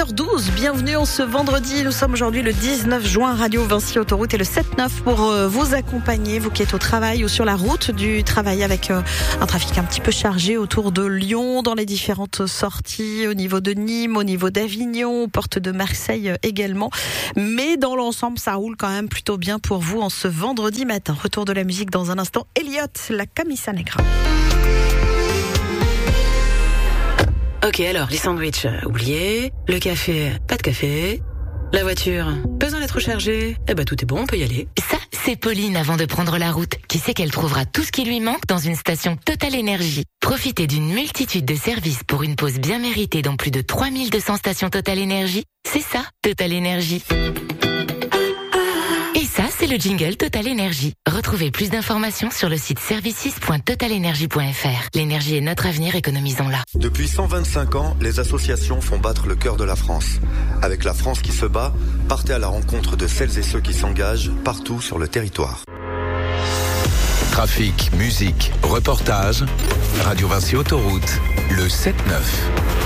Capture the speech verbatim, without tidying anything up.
heures douze, bienvenue en ce vendredi. Nous sommes aujourd'hui le dix-neuf juin, Radio Vinci Autoroute et le sept neuf pour euh, vous accompagner, vous qui êtes au travail ou sur la route du travail avec euh, un trafic un petit peu chargé autour de Lyon, dans les différentes sorties au niveau de Nîmes, au niveau d'Avignon, aux portes de Marseille également. Mais dans l'ensemble, ça roule quand même plutôt bien pour vous en ce vendredi matin. Retour de la musique dans un instant. Elliot, la Camisa Negra. Ok, alors, les sandwichs, euh, oubliés. Le café, pas de café. La voiture, besoin d'être rechargée. Eh ben, tout est bon, on peut y aller. Ça, c'est Pauline avant de prendre la route, qui sait qu'elle trouvera tout ce qui lui manque dans une station Total Énergie. Profitez d'une multitude de services pour une pause bien méritée dans plus de trois mille deux cents stations Total Énergie. C'est ça, Total Énergie. Et ça, c'est le jingle Total Énergie. Retrouvez plus d'informations sur le site services point total énergie point f r. L'énergie est notre avenir, économisons-la. Depuis cent vingt-cinq ans, les associations font battre le cœur de la France. Avec la France qui se bat, partez à la rencontre de celles et ceux qui s'engagent partout sur le territoire. Trafic, musique, reportage, Radio Vinci Autoroute, le sept neuf.